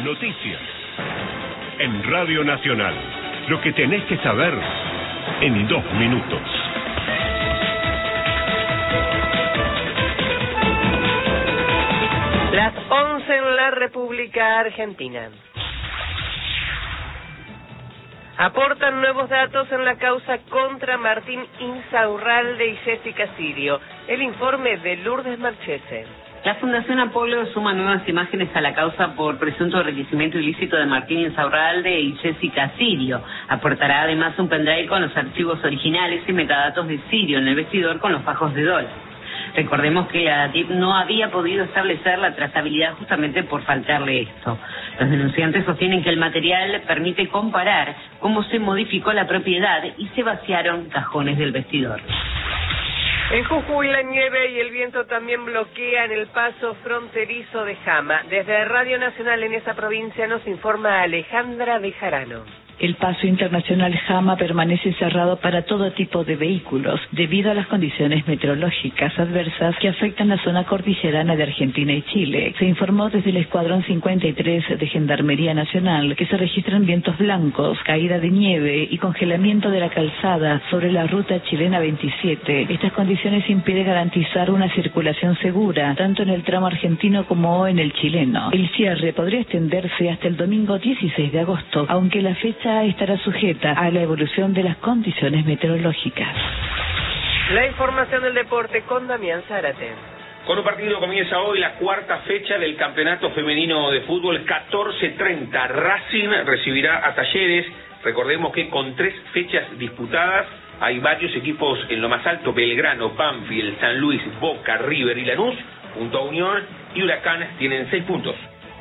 noticias. En Radio Nacional, lo que tenés que saber en 2 minutos. Las 11 en la República Argentina. Aportan nuevos datos en la causa contra Martín Insaurralde y Jessica Sirio. El informe de Lourdes Marchese. La Fundación Apolo suma nuevas imágenes a la causa por presunto enriquecimiento ilícito de Martín Insaurralde y Jessica Sirio. Aportará además un pendrive con los archivos originales y metadatos de Sirio en el vestidor con los fajos de dólares. Recordemos que la DIP no había podido establecer la trazabilidad justamente por faltarle esto. Los denunciantes sostienen que el material permite comparar cómo se modificó la propiedad y se vaciaron cajones del vestidor. En Jujuy la nieve y el viento también bloquean el paso fronterizo de Jama. Desde Radio Nacional en esa provincia nos informa Alejandra Bejarano. El paso internacional Jama permanece cerrado para todo tipo de vehículos debido a las condiciones meteorológicas adversas que afectan la zona cordillerana de Argentina y Chile. Se informó desde el Escuadrón 53 de Gendarmería Nacional que se registran vientos blancos, caída de nieve y congelamiento de la calzada sobre la ruta chilena 27. Estas condiciones impiden garantizar una circulación segura, tanto en el tramo argentino como en el chileno. El cierre podría extenderse hasta el domingo 16 de agosto, aunque la fecha estará sujeta a la evolución de las condiciones meteorológicas. La información del deporte con Damián Zárate. Con un partido comienza hoy la 4ª fecha del Campeonato Femenino de Fútbol, 14:30. Racing recibirá a Talleres. Recordemos que con 3 fechas disputadas hay varios equipos en lo más alto: Belgrano, Banfield, San Luis, Boca, River y Lanús, junto a Unión y Huracán tienen 6 puntos.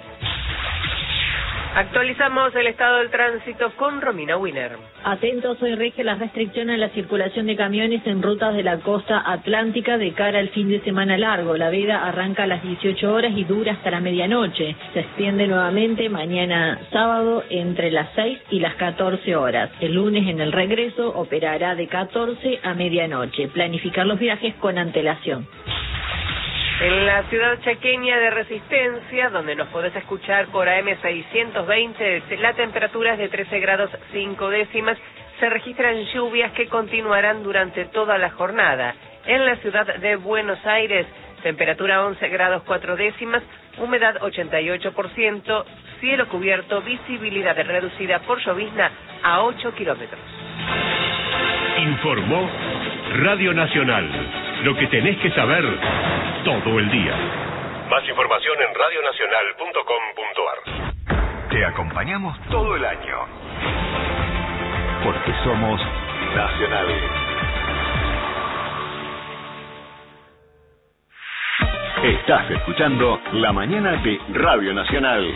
Actualizamos el estado del tránsito con Romina Winer. Atentos, hoy rige las restricciones a la circulación de camiones en rutas de la costa atlántica de cara al fin de semana largo. La veda arranca a las 18 horas y dura hasta la medianoche. Se extiende nuevamente mañana sábado entre las 6 y las 14 horas. El lunes en el regreso operará de 14 a medianoche. Planificar los viajes con antelación. En la ciudad chaqueña de Resistencia, donde nos podés escuchar por AM 620, la temperatura es de 13 grados 5 décimas. Se registran lluvias que continuarán durante toda la jornada. En la ciudad de Buenos Aires, temperatura 11 grados 4 décimas, humedad 88%, cielo cubierto, visibilidad reducida por llovizna a 8 kilómetros. Informó Radio Nacional. Lo que tenés que saber todo el día. Más información en radionacional.com.ar. Te acompañamos todo el año. Porque somos nacionales. Estás escuchando La Mañana de Radio Nacional.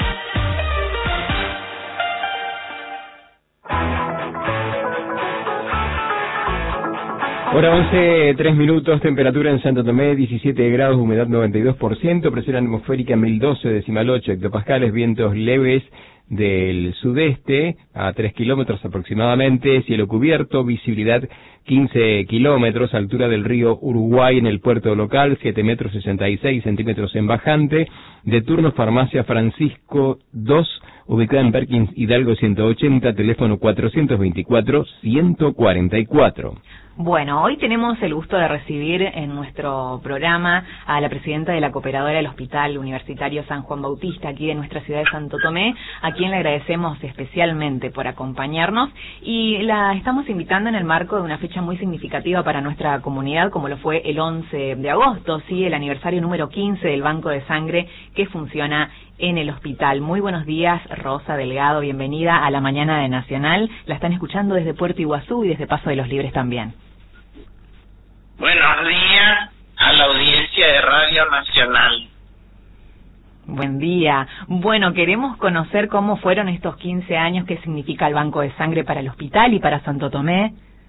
Hora 11, 3 minutos, temperatura en Santo Tomé, 17 grados, humedad 92%, presión atmosférica 1012,8 hectopascales, vientos leves del sudeste a 3 kilómetros aproximadamente, cielo cubierto, visibilidad 15 kilómetros, altura del río Uruguay en el puerto local, 7 metros 66 centímetros en bajante, de turno farmacia Francisco 2, ubicada en Perkins Hidalgo 180, teléfono 424-144. Bueno, hoy tenemos el gusto de recibir en nuestro programa a la presidenta de la Cooperadora del Hospital Universitario San Juan Bautista, aquí de nuestra ciudad de Santo Tomé, a quien le agradecemos especialmente por acompañarnos, y la estamos invitando en el marco de una fecha muy significativa para nuestra comunidad, como lo fue el 11 de agosto, sí, el aniversario número 15 del Banco de Sangre que funciona en el hospital. Muy buenos días, Rosa Delgado, bienvenida a la Mañana de Nacional. La están escuchando desde Puerto Iguazú y desde Paso de los Libres también. Buenos días a la audiencia de Radio Nacional. Buen día. Bueno, queremos conocer cómo fueron estos 15 años, qué significa el Banco de Sangre para el hospital y para Santo Tomé.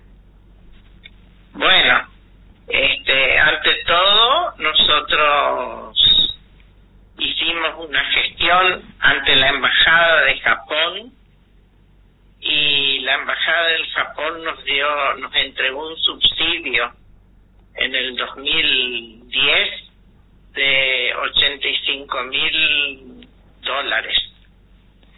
Bueno, ante todo, nosotros hicimos una gestión ante la Embajada de Japón, y la Embajada del Japón nos entregó un subsidio en el 2010 de $85,000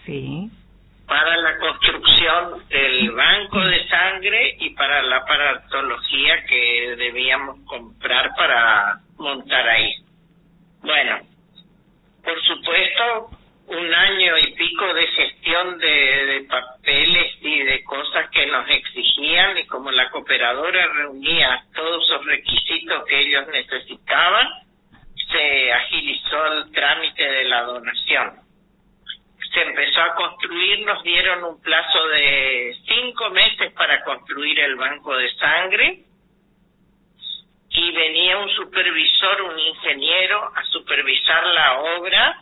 Sí. Para la construcción del banco de sangre y para la aparatología que debíamos comprar para montar ahí. Bueno, por supuesto, 1 año y pico de gestión de papeles y de cosas que nos exigían, y como la cooperadora reunía todos esos requisitos que ellos necesitaban, se agilizó el trámite de la donación. Se empezó a construir, nos dieron un plazo de 5 meses para construir el banco de sangre, y venía un supervisor, un ingeniero, a supervisar la obra,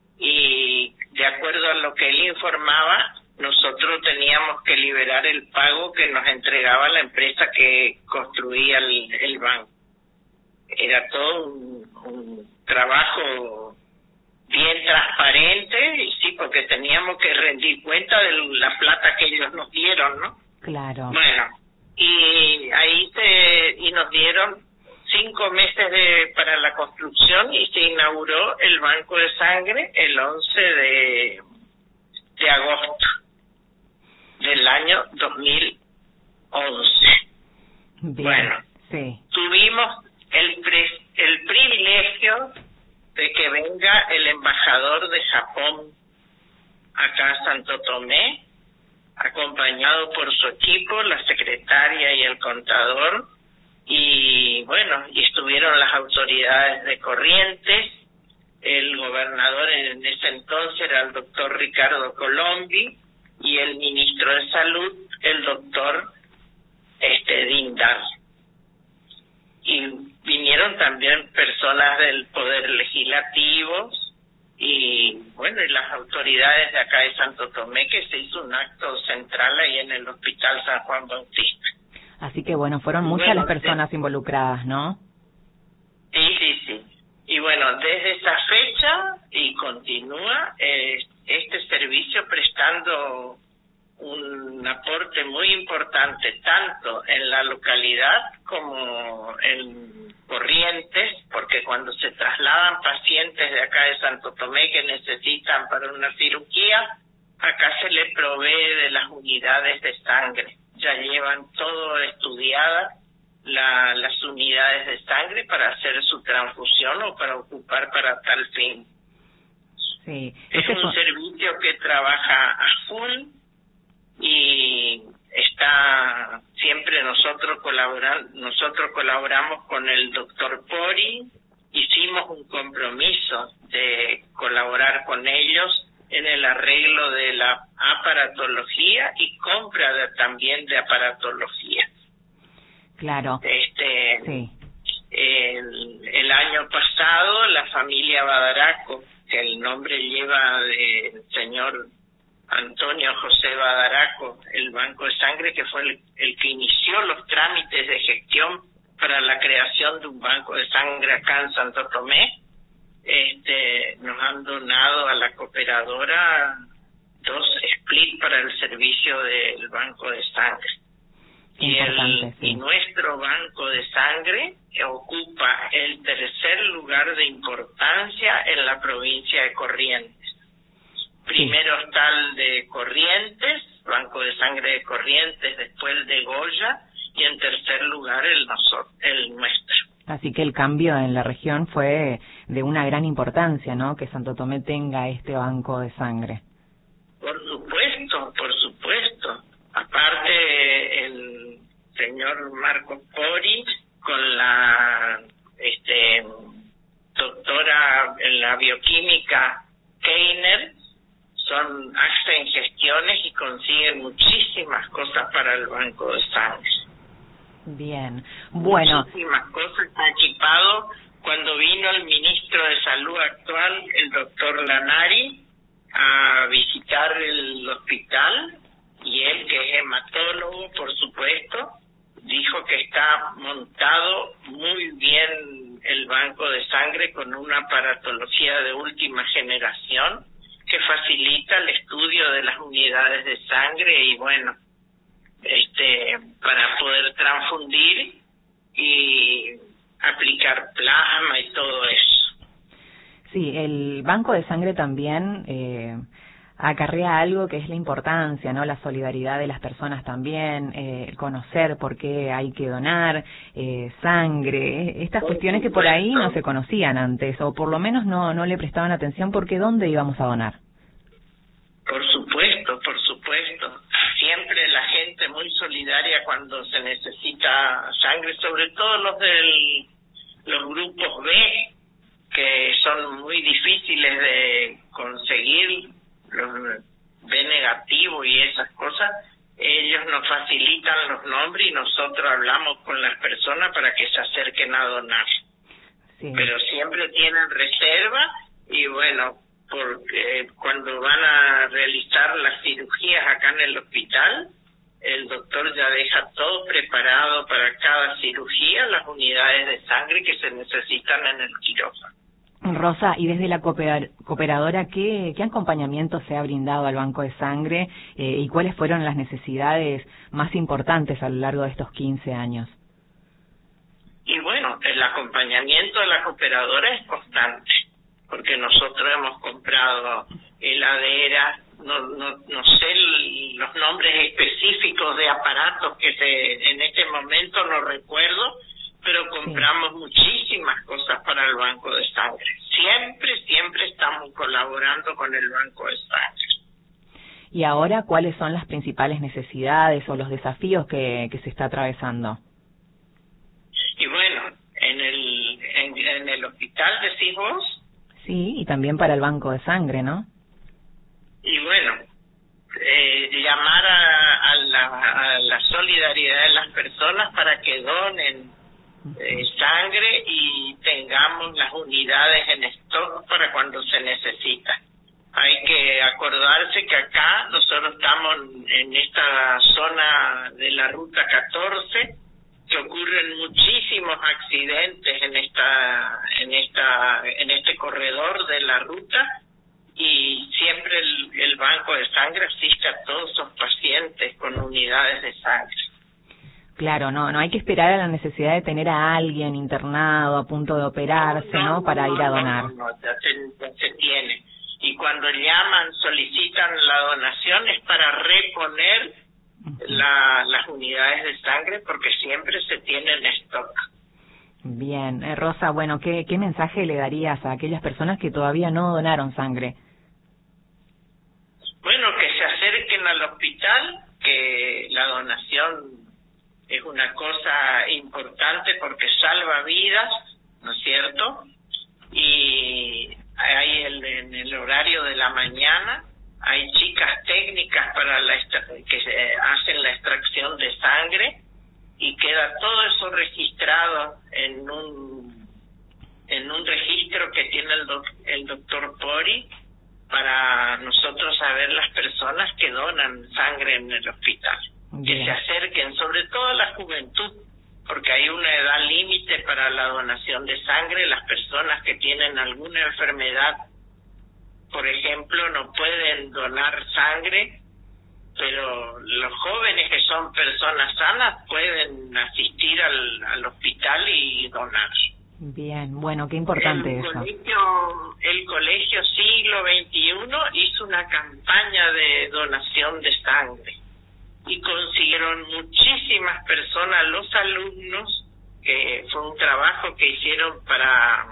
y de acuerdo a lo que él informaba, nosotros teníamos que liberar el pago que nos entregaba la empresa que construía el banco. Era todo un trabajo bien transparente, y sí, porque teníamos que rendir cuenta de la plata que ellos nos dieron, ¿no? Claro. Bueno, y ahí nos dieron 5 meses para la construcción, y se inauguró el banco de sangre el 11 de agosto del año 2011. Bien, bueno, sí. Tuvimos el privilegio de que venga el embajador de Japón acá a Santo Tomé, acompañado por su equipo, la secretaria y el contador, y bueno, y estuvieron las autoridades de Corrientes. El gobernador en ese entonces era el doctor Ricardo Colombi, y el ministro de Salud, el doctor Dindar. Y vinieron también personas del Poder Legislativo y bueno, y las autoridades de acá de Santo Tomé, que se hizo un acto central ahí en el Hospital San Juan Bautista. Así que bueno, fueron muchas las personas involucradas, ¿no? Sí. Y bueno, desde esa fecha y continúa este servicio prestando un aporte muy importante tanto en la localidad como en Corrientes, porque cuando se trasladan pacientes de acá de Santo Tomé que necesitan para una cirugía, acá se les provee de las unidades de sangre. Ya llevan todo estudiada las unidades de sangre para hacer su transfusión o para ocupar para tal fin. Sí. Es un servicio que trabaja a full y está siempre nosotros colaboramos con el doctor Pori. Hicimos un compromiso de colaborar con ellos en el arreglo de la aparatología y compra también de aparatología. Claro. Sí. El año pasado la familia Badaraco, que el nombre lleva del señor Antonio José Badaraco, el banco de sangre, que fue el que inició los trámites de gestión para la creación de un banco de sangre acá en Santo Tomé, nos han donado a la cooperadora 2 split para el servicio del banco de sangre. Y nuestro banco de sangre ocupa el 3er lugar de importancia en la provincia de Corrientes. Primero está el de Corrientes, Banco de Sangre de Corrientes, después el de Goya, y en tercer lugar el nuestro. Así que el cambio en la región fue de una gran importancia, ¿no? Que Santo Tomé tenga este banco de sangre. Por supuesto. Aparte, el señor Marco Pori, con la doctora en la bioquímica Keiner, hacen gestiones y consiguen muchísimas cosas para el banco de sangre. Bien, bueno. Muchísimas cosas. Está equipado. Cuando vino el ministro de Salud actual, el doctor Lanari, a visitar el hospital, y él, que es hematólogo, por supuesto, dijo que está montado muy bien el banco de sangre con una aparatología de última generación que facilita el estudio de las unidades de sangre y bueno, para poder transfundir y aplicar plasma y todo eso. Sí, el banco de sangre también acarrea algo que es la importancia, ¿no? La solidaridad de las personas también, conocer por qué hay que donar sangre, estas cuestiones que por ahí no se conocían antes, o por lo menos no le prestaban atención porque ¿dónde íbamos a donar? Por supuesto. Siempre la gente muy solidaria cuando se necesita sangre, sobre todo los grupos B, que son muy difíciles de conseguir, los B negativo y esas cosas. Ellos nos facilitan los nombres y nosotros hablamos con las personas para que se acerquen a donar. Sí. Pero siempre tienen reserva y bueno, porque cuando van a realizar las cirugías acá en el hospital, el doctor ya deja todo preparado para cada cirugía, las unidades de sangre que se necesitan en el quirófano. Rosa, y desde la cooperadora, ¿qué acompañamiento se ha brindado al Banco de Sangre y cuáles fueron las necesidades más importantes a lo largo de estos 15 años? Y bueno, el acompañamiento de la cooperadora es constante, porque nosotros hemos comprado heladeras, no sé los nombres específicos de aparatos que en este momento no recuerdo, pero compramos muchísimas cosas para el Banco de Sangre. Siempre estamos colaborando con el Banco de Sangre. ¿Y ahora cuáles son las principales necesidades o los desafíos que se está atravesando? Y bueno, en el hospital, decís vos. Sí, y también para el Banco de Sangre, ¿no? Y bueno, llamar a la solidaridad de las personas para que donen sangre y tengamos las unidades en stock para cuando se necesita. Hay que acordarse que acá nosotros estamos en esta zona de la ruta 14, que ocurren muchísimos accidentes en este corredor de la ruta, y siempre el Banco de Sangre asiste a todos esos pacientes con unidades de sangre. Claro, no hay que esperar a la necesidad de tener a alguien internado a punto de operarse, ¿no? Para ir a donar. Ya se tiene. Y cuando llaman, solicitan la donación, es para reponer las unidades de sangre, porque siempre se tiene en stock. Bien, Rosa, bueno, ¿qué mensaje le darías a aquellas personas que todavía no donaron sangre? Bueno, que se acerquen al hospital, que la donación es una cosa importante porque salva vidas, ¿no es cierto? Y hay en el horario de la mañana hay chicas técnicas que hacen la extracción de sangre, y queda todo eso registrado en un registro que tiene el doctor Pori, para nosotros saber las personas que donan sangre en el hospital. Bien. Que se acerquen, sobre todo a la juventud, porque hay una edad límite para la donación de sangre. Las personas que tienen alguna enfermedad, por ejemplo, no pueden donar sangre, pero los jóvenes que son personas sanas pueden asistir al hospital y donar. Bien, bueno, qué importante eso. El colegio Siglo XXI hizo una campaña de donación de sangre y consiguieron muchísimas personas, los alumnos, que fue un trabajo que hicieron para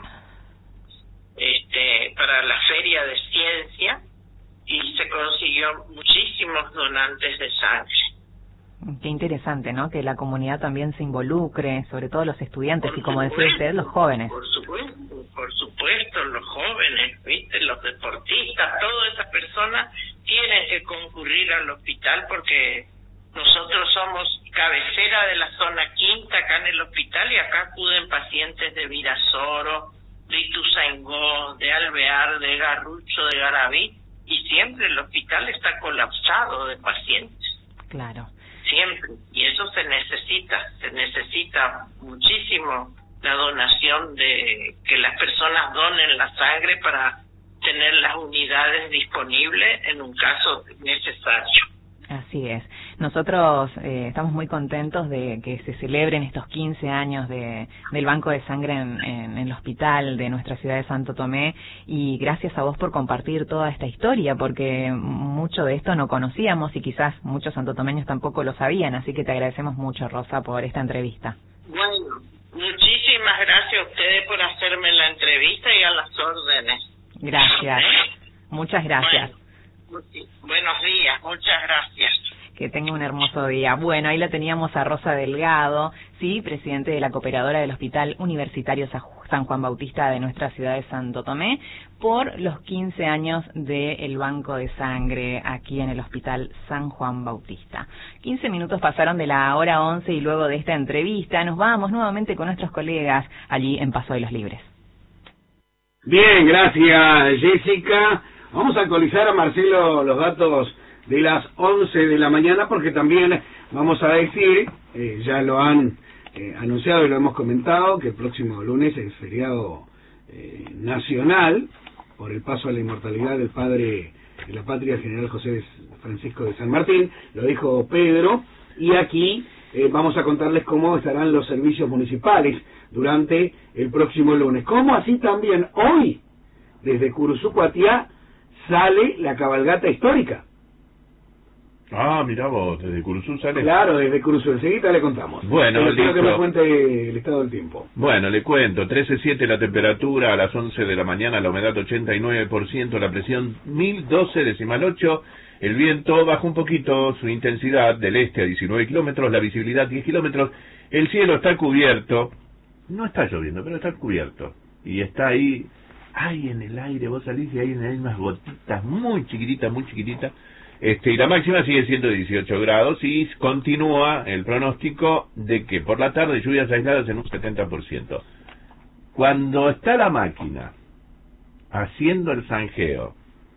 la Feria de Ciencia, y se consiguió muchísimos donantes de sangre. Qué interesante, ¿no? Que la comunidad también se involucre, sobre todo los estudiantes y, como decía usted, los jóvenes. Por supuesto, los jóvenes, ¿viste? Los deportistas, todas esas personas tienen que concurrir al hospital, porque nosotros somos cabecera de la zona quinta acá en el hospital, y acá acuden pacientes de Virasoro, de Ituzaingó, de Alvear, de Garrucho, de Garaví, y siempre el hospital está colapsado de pacientes. Claro. Siempre, y eso se necesita muchísimo la donación, de que las personas donen la sangre para tener las unidades disponibles en un caso necesario. Así es. Nosotros estamos muy contentos de que se celebren estos 15 años del Banco de Sangre en el hospital de nuestra ciudad de Santo Tomé, y gracias a vos por compartir toda esta historia, porque mucho de esto no conocíamos y quizás muchos santotomeños tampoco lo sabían, así que te agradecemos mucho, Rosa, por esta entrevista. Bueno, muchísimas gracias a ustedes por hacerme la entrevista y a las órdenes. Gracias, muchas gracias. Buenos días, muchas gracias. Que tenga un hermoso día. Bueno, ahí la teníamos a Rosa Delgado, sí, presidente de la Cooperadora del Hospital Universitario San Juan Bautista de nuestra ciudad de Santo Tomé, por los 15 años del Banco de Sangre aquí en el Hospital San Juan Bautista. 15 minutos pasaron de la hora 11 y luego de esta entrevista nos vamos nuevamente con nuestros colegas allí en Paso de los Libres. Bien, gracias, Jessica. Vamos a actualizar a Marcelo los datos de las 11 de la mañana, porque también vamos a decir, ya lo han anunciado y lo hemos comentado, que el próximo lunes es feriado nacional por el paso a la inmortalidad del padre de la patria, el general José Francisco de San Martín. Lo dijo Pedro, y aquí vamos a contarles cómo estarán los servicios municipales durante el próximo lunes. Como así también hoy, desde Curuzú-Cuatiá, sale la cabalgata histórica. Ah, mirá vos, desde Curuzú sale. Claro, desde Curuzú, enseguida le contamos. Bueno, quiero que me cuente el estado del tiempo. Bueno, le cuento, 13.7 la temperatura, a las 11 de la mañana la humedad 89%, la presión 1012,8, el viento baja un poquito su intensidad del este a 19 kilómetros, la visibilidad 10 kilómetros, el cielo está cubierto, no está lloviendo, pero está cubierto, y está ahí en el aire, vos salís y hay unas gotitas muy chiquititas, y la máxima sigue siendo 18 grados y continúa el pronóstico de que por la tarde lluvias aisladas en un 70%. Cuando está la máquina haciendo el zanjeo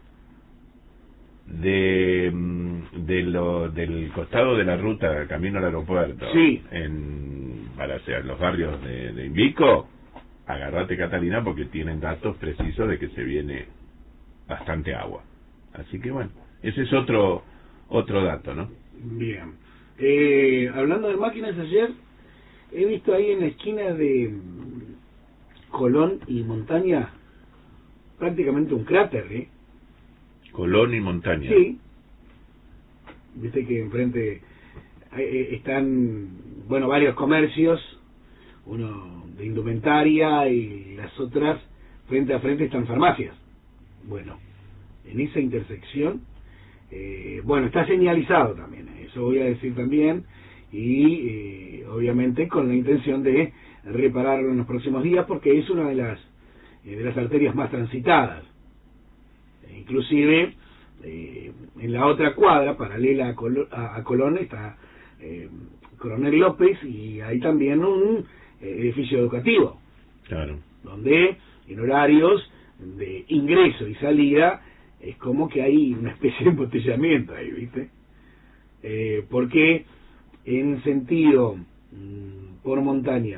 del costado de la ruta camino al aeropuerto, sí, para hacer los barrios de Invico, agarrate, Catalina, porque tienen datos precisos de que se viene bastante agua. Así que bueno, ese es otro dato, ¿no? Bien. Hablando de máquinas, ayer he visto ahí en la esquina de Colón y Montaña prácticamente un cráter, ¿eh? Colón y Montaña. Sí. Viste que enfrente están, bueno, varios comercios, uno de indumentaria y las otras frente a frente están farmacias. Bueno, en esa intersección, bueno, está señalizado también, eso voy a decir también, y obviamente con la intención de repararlo en los próximos días, porque es una de las arterias más transitadas. Inclusive en la otra cuadra paralela a Colón está Coronel López, y hay también un edificio educativo, claro, donde en horarios de ingreso y salida es como que hay una especie de embotellamiento ahí, ¿viste? Porque en sentido por Montaña,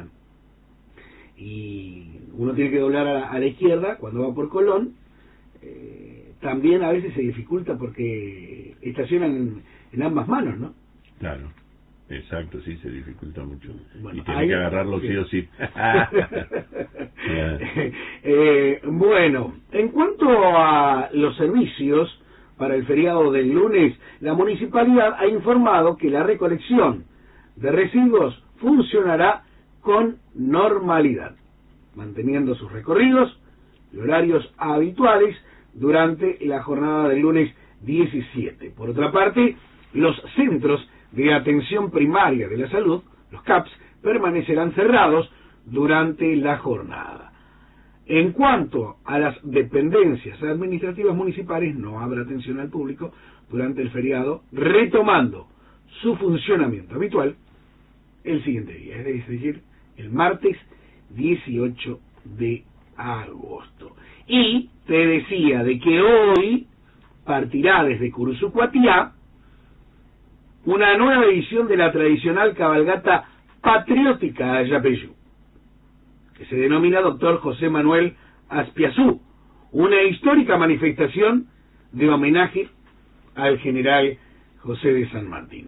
y uno tiene que doblar a la izquierda cuando va por Colón, también a veces se dificulta porque estacionan en ambas manos, ¿no? Claro, exacto, sí, se dificulta mucho. Bueno, y tiene que agarrarlo sí o sí. Bueno, en cuanto a los servicios para el feriado del lunes, la municipalidad ha informado que la recolección de residuos funcionará con normalidad, manteniendo sus recorridos y horarios habituales durante la jornada del lunes 17. Por otra parte, los centros de atención primaria de la salud, los CAPS, permanecerán cerrados durante la jornada. En cuanto a las dependencias administrativas municipales, no habrá atención al público durante el feriado, retomando su funcionamiento habitual el siguiente día, es decir, el martes 18 de agosto. Y te decía de que hoy partirá desde Curuzú-Cuatiá una nueva edición de la tradicional cabalgata patriótica Ayapeyú, que se denomina Dr. José Manuel Azpiazú, una histórica manifestación de homenaje al general José de San Martín.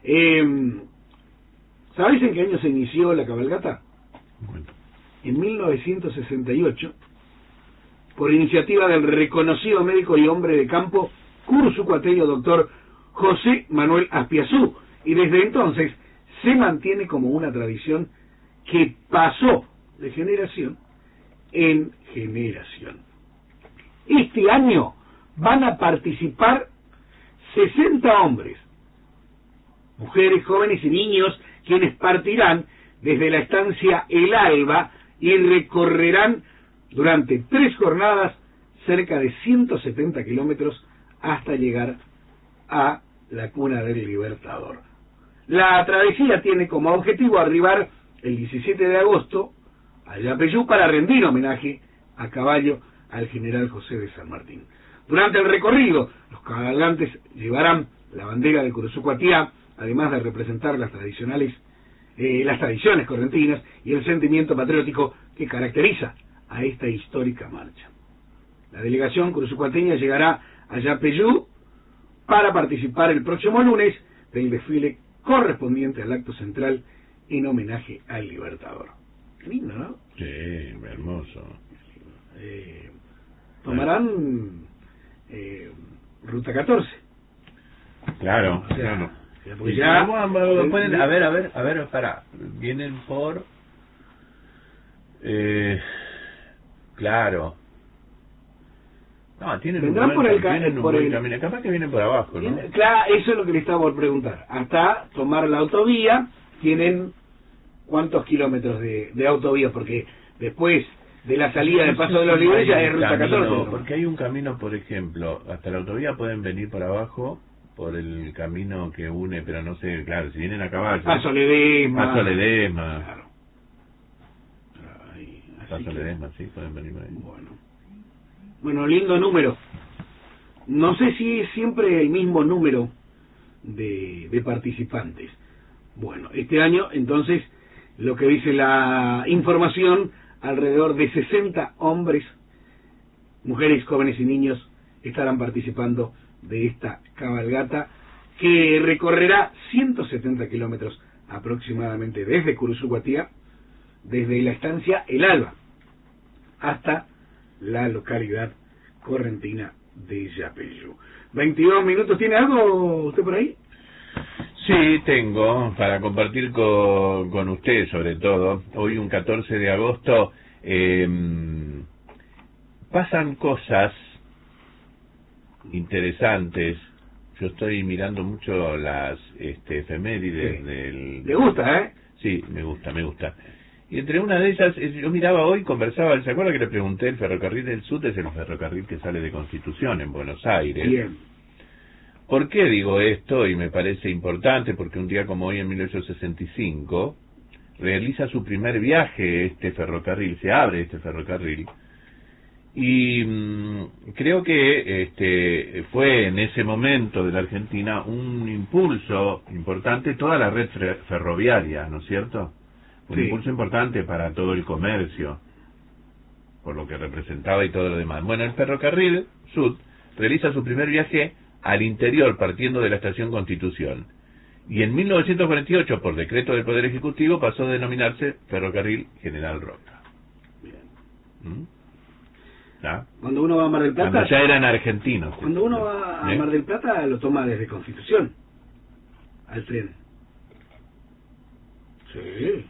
¿Sabéis en qué año se inició la cabalgata? Bueno. En 1968, por iniciativa del reconocido médico y hombre de campo cursucuateño doctor José Manuel Aspiazú, y desde entonces se mantiene como una tradición que pasó de generación en generación. Este año van a participar 60 hombres, mujeres, jóvenes y niños, quienes partirán desde la estancia El Alba y recorrerán durante 3 jornadas cerca de 170 kilómetros hasta llegar a la cuna del Libertador. La travesía tiene como objetivo arribar el 17 de agosto a Yapeyú para rendir homenaje a caballo al general José de San Martín. Durante el recorrido, los cabalgantes llevarán la bandera de Curuzú-Cuatiá, además de representar las tradiciones correntinas y el sentimiento patriótico que caracteriza a esta histórica marcha. La delegación curuzú-cuateña llegará a Yapeyú para participar el próximo lunes del desfile correspondiente al acto central en homenaje al Libertador. Qué lindo, ¿no? Sí, hermoso. Tomarán Ruta 14. Claro, o sea, claro. Pues ya, pueden, a ver, para, vienen por... claro. No, tienen un buen camino. Capaz que vienen por abajo, ¿no? Claro, eso es lo que le estaba por preguntar. Hasta tomar la autovía, tienen ¿cuántos kilómetros de autovía? Porque después de la salida del Paso de los Libres ya es Ruta 14. ¿No? Porque hay un camino, por ejemplo, hasta la autovía pueden venir por abajo, por el camino que une, pero no sé, claro, si vienen a caballo. Paso Ledesma. Claro. Paso que... Ledesma, sí, pueden venir ahí. Bueno, lindo número. No sé si es siempre el mismo número de participantes. Bueno, este año, entonces, lo que dice la información, alrededor de 60 hombres, mujeres, jóvenes y niños estarán participando de esta cabalgata que recorrerá 170 kilómetros aproximadamente desde Curuzú-Cuatiá, desde la estancia El Alba hasta la localidad correntina de Yapeyú. 22 minutos, ¿tiene algo usted por ahí? Sí, tengo, para compartir con usted sobre todo. Hoy un 14 de agosto pasan cosas interesantes. Yo estoy mirando mucho las efemérides del... ¿Le gusta, eh? Sí, me gusta. Y entre una de ellas, yo miraba hoy, conversaba, ¿se acuerda que le pregunté? El ferrocarril del Sur es el ferrocarril que sale de Constitución en Buenos Aires. Bien. ¿Por qué digo esto? Y me parece importante porque un día como hoy, en 1865, realiza su primer viaje este ferrocarril, se abre este ferrocarril, y creo que fue en ese momento de la Argentina un impulso importante, toda la red ferroviaria, ¿no es cierto? Un impulso importante para todo el comercio, por lo que representaba y todo lo demás. Bueno, el ferrocarril Sud realiza su primer viaje al interior, partiendo de la estación Constitución. Y en 1948, por decreto del Poder Ejecutivo, pasó a denominarse Ferrocarril General Roca. Bien. ¿Ah? Cuando uno va a Mar del Plata... Cuando ya eran argentinos. Cuando uno va a Mar del Plata, lo toma desde Constitución, al tren. Sí.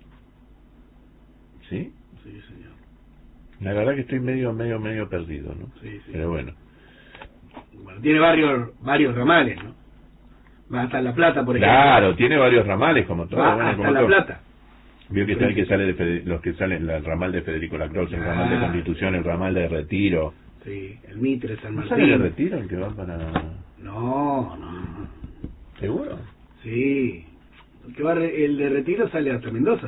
¿Sí? Sí, señor. La verdad que estoy medio perdido, ¿no? Sí. Pero bueno, tiene varios ramales, ¿no? Va hasta La Plata, por ejemplo. Claro, tiene varios ramales, como todo. Va hasta La Plata. Vio que está el que sale los que salen, el ramal de Federico Lacroix, el ramal de Constitución, el ramal de Retiro. Sí, el Mitre, San Martín. ¿No sale de Retiro el que va para...? No. ¿Seguro? Sí. El de Retiro sale hasta Mendoza.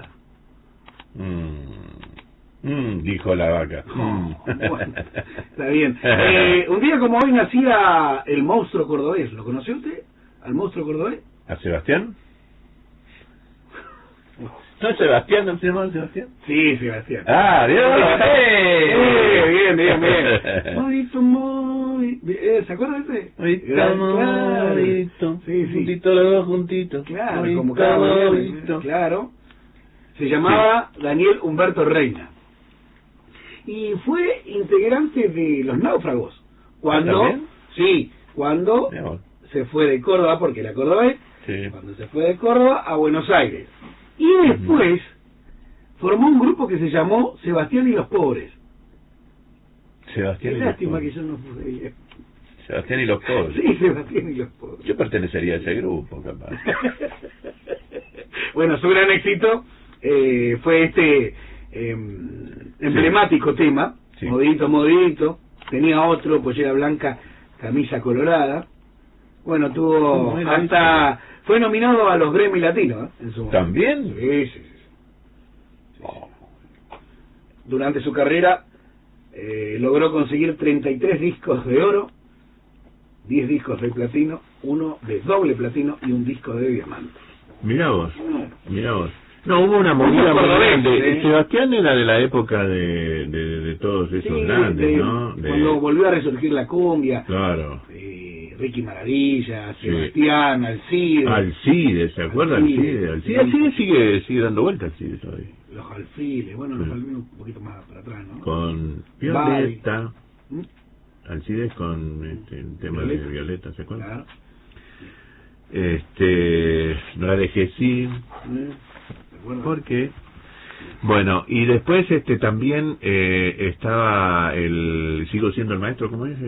Dijo la vaca. Bueno, está bien. Un día como hoy nacía el monstruo cordobés. ¿Lo conoció usted? ¿Al monstruo cordobés? ¿A Sebastián? ¿No es Sebastián? ¿No se llama Sebastián? Sí, Sebastián. ¡Ah, Dios! Bien. Modito, ¿se acuerdan de ese? Modito. Sí. Juntito los dos juntitos. Claro, modito, como cada modito. Claro. Se llamaba Daniel Humberto Reina. Y fue integrante de Los Náufragos. Cuando se fue de Córdoba, porque era cordobés, cuando se fue de Córdoba a Buenos Aires. Y después formó un grupo que se llamó Sebastián y los Pobres. Sebastián Qué y los lástima Pobres. que yo no pude ir. Sebastián y los Pobres. Sí, Sebastián y los Pobres. Yo pertenecería a ese grupo, capaz. Bueno, su gran éxito fue este emblemático tema, Modito. Tenía otro, pollera blanca, camisa colorada. Bueno, tuvo hasta... Fue nominado a los Grammy Latinos en su momento. ¿También? Sí. Durante su carrera logró conseguir 33 discos de oro, 10 discos de platino, 1 de doble platino y un disco de diamante. Mirá vos. No, hubo una movida muy grande. Sebastián era de la época de todos esos grandes, ¿no? Cuando volvió a resurgir la cumbia. Claro. Ricky Maravilla, Sebastián, Alcides, ¿se acuerda? Alcides sigue dando vueltas, Alcides hoy. Los Alfiles, bueno, los Alfiles un poquito más para atrás, ¿no? Con Violeta. Alcides con el tema de Violeta, ¿se acuerda? Claro. La de Jesús. ¿Por qué? Bueno, y después también estaba sigo siendo el maestro, ¿cómo es?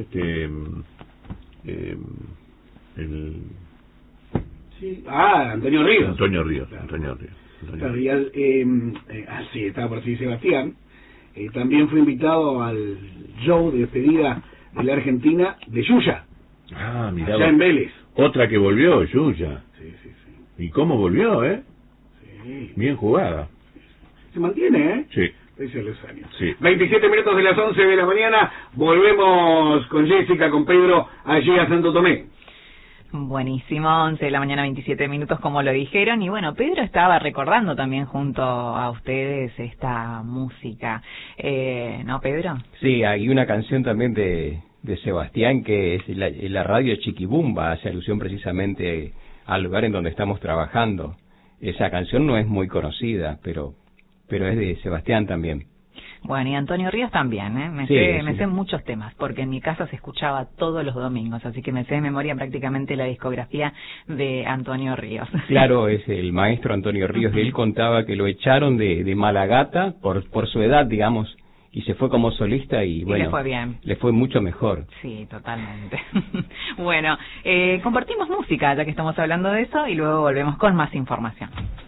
Antonio Ríos. Antonio Ríos. Claro, y estaba por así Sebastián. También fue invitado al show de despedida de la Argentina de Yuya. Mirá. Allá en Vélez. Otra que volvió, Yuya. Sí. ¿Y cómo volvió, Sí. Bien jugada. Se mantiene, Sí. Pese a los años. Sí. 27 minutos de las 11 de la mañana. Volvemos con Jessica, con Pedro, allí a Santo Tomé. Buenísimo, 11 de la mañana, 27 minutos, como lo dijeron. Y bueno, Pedro estaba recordando también junto a ustedes esta música. ¿No, Pedro? Sí, hay una canción también de Sebastián que es la radio Chiquibumba, hace alusión precisamente al lugar en donde estamos trabajando. Esa canción no es muy conocida, pero es de Sebastián también. Bueno, y Antonio Ríos también, me sé muchos temas, porque en mi casa se escuchaba todos los domingos, así que me sé de memoria prácticamente la discografía de Antonio Ríos. Claro, es el maestro Antonio Ríos, y él contaba que lo echaron de Malagata por su edad, digamos, y se fue como solista y bueno, le fue bien. Le fue mucho mejor. Sí, totalmente. Bueno, compartimos música, ya que estamos hablando de eso, y luego volvemos con más información.